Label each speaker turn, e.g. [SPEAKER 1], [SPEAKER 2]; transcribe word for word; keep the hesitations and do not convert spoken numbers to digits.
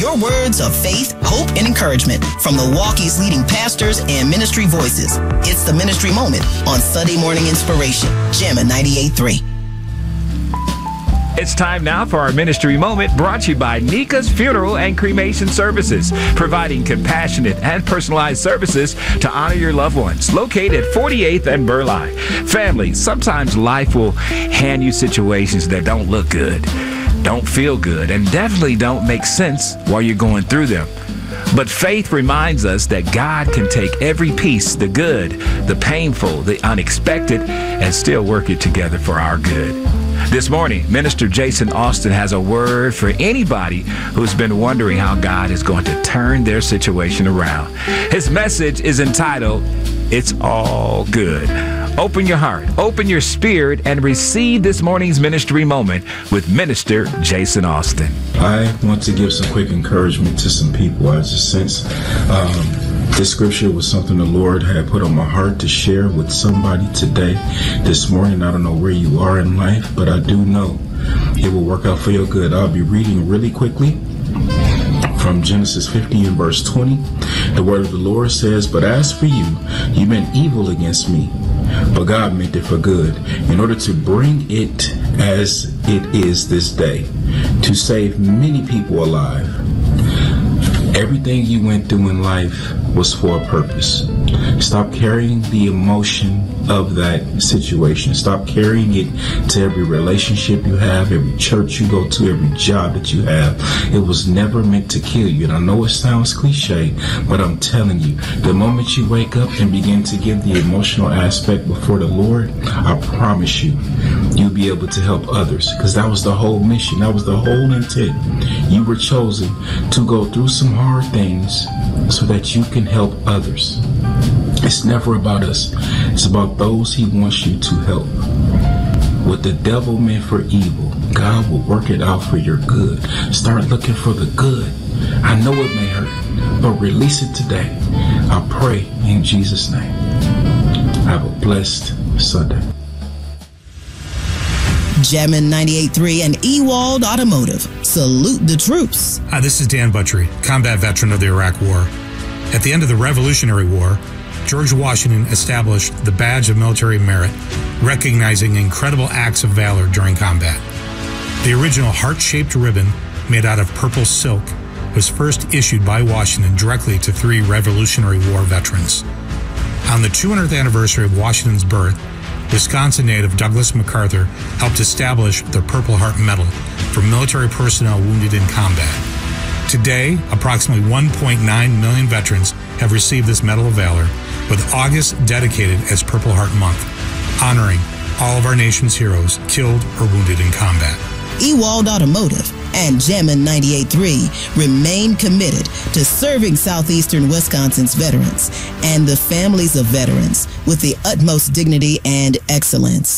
[SPEAKER 1] your words of faith, hope, and encouragement from Milwaukee's leading pastors and ministry voices. It's the Ministry Moment on Sunday Morning Inspiration, Jammin' ninety-eight point three.
[SPEAKER 2] It's time now for our Ministry Moment, brought to you by Nika's Funeral and Cremation Services, providing compassionate and personalized services to honor your loved ones. Located at forty-eighth and Burleigh. Family, sometimes life will hand you situations that don't look good, don't feel good, and definitely don't make sense while you're going through them. But faith reminds us that God can take every piece, the good, the painful, the unexpected, and still work it together for our good. This morning, Minister Jason Austin has a word for anybody who's been wondering how God is going to turn their situation around. His message is entitled, It's All Good. Open your heart, open your spirit, and receive this morning's Ministry Moment with Minister Jason Austin.
[SPEAKER 3] I want to give some quick encouragement to some people. I just sense um, this scripture was something the Lord had put on my heart to share with somebody today, this morning. I don't know where you are in life, but I do know it will work out for your good. I'll be reading really quickly from Genesis fifty and verse twenty. The word of the Lord says, "But as for you, you meant evil against me, but God meant it for good, in order to bring it as it is this day, to save many people alive." Everything you went through in life was for a purpose. Stop carrying the emotion of that situation. Stop carrying it to every relationship you have, every church you go to, every job that you have. It was never meant to kill you. And I know it sounds cliche, but I'm telling you, the moment you wake up and begin to give the emotional aspect before the Lord, I promise you, you'll be able to help others, because that was the whole mission. That was the whole intent. You were chosen to go through some hard things so that you can help others. It's never about us. It's about those he wants you to help. What the devil meant for evil, God will work it out for your good. Start looking for the good. I know it may hurt, but release it today. I pray in Jesus' name. Have a blessed Sunday.
[SPEAKER 1] Jammin' ninety-eight point three and Ewald Automotive. Salute the troops.
[SPEAKER 4] Hi, this is Dan Buttrey, combat veteran of the Iraq War. At the end of the Revolutionary War, George Washington established the Badge of Military Merit, recognizing incredible acts of valor during combat. The original heart-shaped ribbon, made out of purple silk, was first issued by Washington directly to three Revolutionary War veterans. On the two hundredth anniversary of Washington's birth, Wisconsin native Douglas MacArthur helped establish the Purple Heart Medal for military personnel wounded in combat. Today, approximately one point nine million veterans have received this Medal of Valor, with August dedicated as Purple Heart Month, honoring all of our nation's heroes killed or wounded in combat.
[SPEAKER 1] Ewald Automotive and Jammin' ninety-eight point three remain committed to serving Southeastern Wisconsin's veterans and the families of veterans with the utmost dignity and excellence.